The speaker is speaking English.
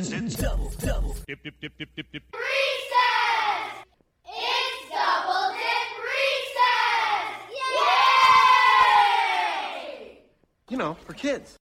Recess, it's double. Dip. Recess! It's double dip recess! Yay! You know, for kids.